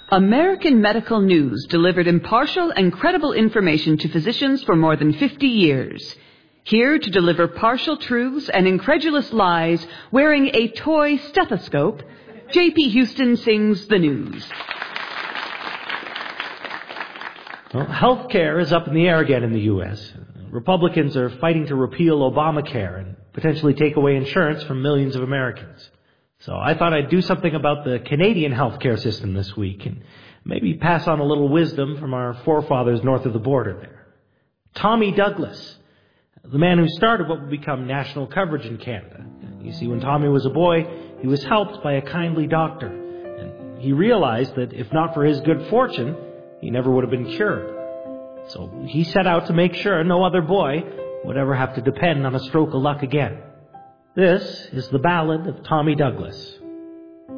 American Medical News delivered impartial and credible information to physicians for more than 50 years. Here to deliver partial truths and incredulous lies, wearing a toy stethoscope, J.P. Houston sings the news. Well, health care is up in the air again in the U.S. Republicans are fighting to repeal Obamacare and potentially take away insurance from millions of Americans. So I thought I'd do something about the Canadian healthcare system this week and maybe pass on a little wisdom from our forefathers north of the border there. Tommy Douglas, the man who started what would become national coverage in Canada. You see, when Tommy was a boy, he was helped by a kindly doctor. And he realized that if not for his good fortune, he never would have been cured. So he set out to make sure no other boy would ever have to depend on a stroke of luck again. This is the Ballad of Tommy Douglas.